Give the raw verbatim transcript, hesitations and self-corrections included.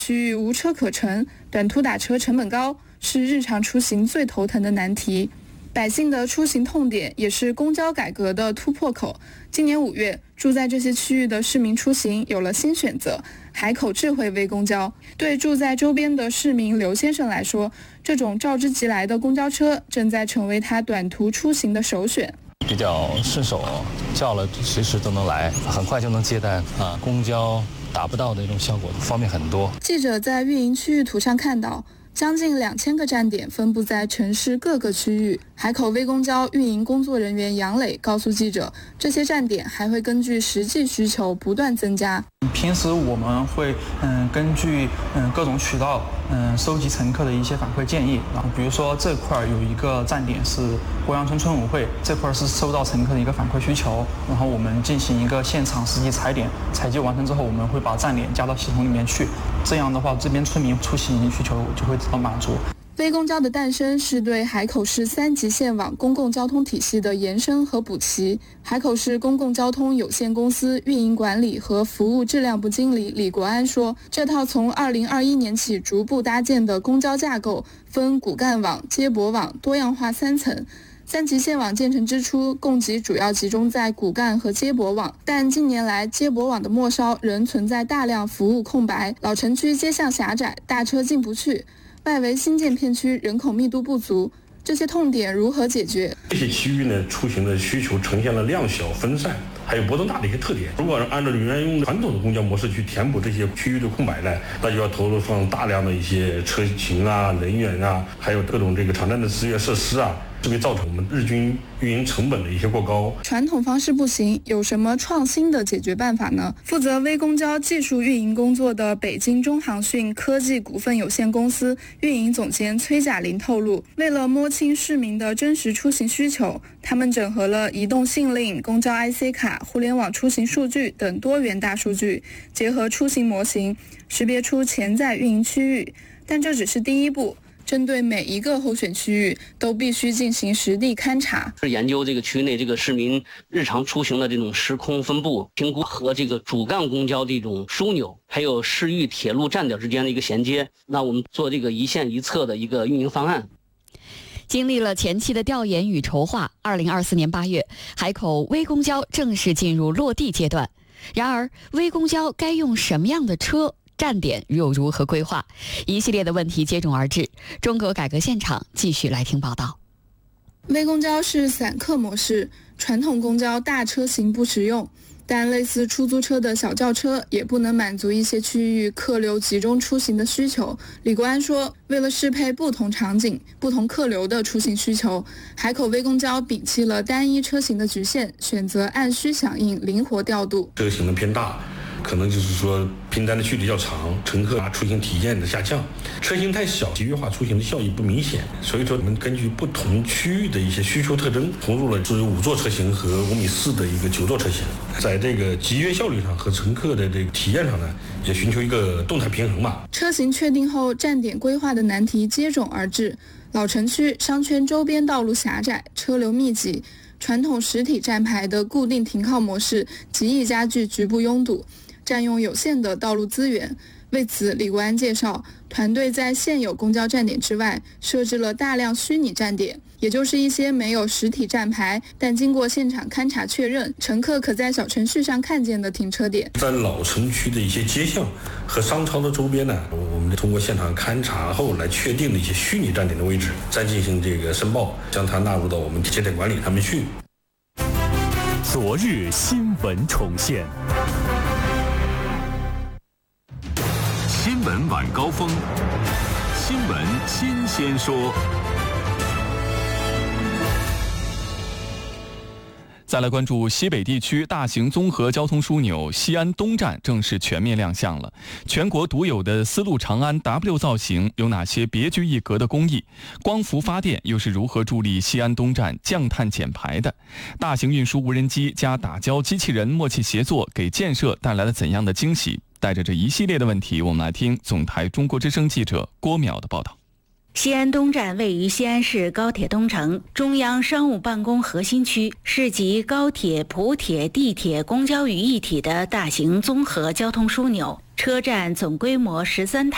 区域无车可乘，短途打车成本高，是日常出行最头疼的难题。百姓的出行痛点也是公交改革的突破口。今年五月，住在这些区域的市民出行有了新选择——海口智慧微公交。对住在周边的市民刘先生来说，这种召之即来的公交车正在成为他短途出行的首选。 比较顺手，叫了随时都能来，很快就能接单啊。公交达不到的一种效果，方便很多。 记者在运营区域图上看到，将近两千个站点分布在城市各个区域。海口微公交运营工作人员杨磊告诉记者，这些站点还会根据实际需求不断增加。 平时我们会嗯根据嗯各种渠道嗯收集乘客的一些反馈建议，然后比如说这块有一个站点是鄱阳村村委会，这块是收到乘客的一个反馈需求，然后我们进行一个现场实际踩点，采集完成之后，我们会把站点加到系统里面去，这样的话这边村民出行需求就会得到满足。 微公交的诞生是对海口市三级线网公共交通体系的延伸和补齐。海口市公共交通有限公司运营管理和服务质量部经理李国安说，这套从二零二一年起逐步搭建的公交架构分骨干网、接驳网多样化三层。三级线网建成之初，供给主要集中在骨干和接驳网，但近年来接驳网的末梢仍存在大量服务空白，老城区街巷狭窄，大车进不去，外围新建片区人口密度不足，这些痛点如何解决？ 这些区域呢，出行的需求呈现了量小分散还有波动大的一些特点。如果按照原用传统的公交模式去填补这些区域的空白呢，那就要投入放大量的一些车型啊、人员啊，还有各种这个场站的资源设施啊，这会造成我们日均运营成本的一些过高。 传统方式不行，有什么创新的解决办法呢？负责微公交技术运营工作的北京中航讯科技股份有限公司运营总监崔甲林透露，为了摸清市民的真实出行需求，他们整合了移动信令、公交 I C 卡、互联网出行数据等多元大数据，结合出行模型，识别出潜在运营区域。但这只是第一步，针对每一个候选区域都必须进行实地勘察， 是研究这个区域内这个市民日常出行的这种时空分布，评估和这个主干公交的一种枢纽，还有市域铁路站点之间的一个衔接。那我们做这个一线一策的一个运营方案。 经历了前期的调研与筹划，二零二四年八月，海口微公交正式进入落地阶段。然而，微公交该用什么样的车？站点又如何规划？一系列的问题接踵而至。中国改革现场继续来听报道。 微公交是散客模式，传统公交大车型不实用，但类似出租车的小轿车也不能满足一些区域客流集中出行的需求。李国安说，为了适配不同场景、不同客流的出行需求，海口微公交摒弃了单一车型的局限，选择按需响应，灵活调度。 这个型能偏大，可能就是说拼单的距离较长，乘客出行体验的下降。车型太小，集约化出行的效益不明显，所以说我们根据不同区域的一些需求特征，投入了属于五座车型和五米四的一个九座车型。在这个集约效率上和乘客的这个体验上呢，也寻求一个动态平衡嘛。 车型确定后，站点规划的难题接踵而至。老城区商圈周边道路狭窄，车流密集，传统实体站牌的固定停靠模式极易加剧局部拥堵，占用有限的道路资源。为此，李国安介绍，团队在现有公交站点之外设置了大量虚拟站点，也就是一些没有实体站牌，但经过现场勘查确认，乘客可在小程序上看见的停车点。 在老城区的一些街巷和商超的周边呢，我们通过现场勘查后来确定的一些虚拟站点的位置，再进行这个申报，将它纳入到我们节点管理上面去。 昨日新闻重现。 新闻晚高峰，新闻新鲜说。 再来关注西北地区大型综合交通枢纽西安东站正式全面亮相了。全国独有的丝路长安 W 造型有哪些别具一格的工艺？光伏发电又是如何助力西安东站降碳减排的？大型运输无人机加打胶机器人默契协作给建设带来了怎样的惊喜？带着这一系列的问题，我们来听总台中国之声记者郭淼的报道。 西安东站位于西安市高铁东城中央商务办公核心区，是集高铁、普铁、地铁、公交于一体的大型综合交通枢纽。车站总规模十三台。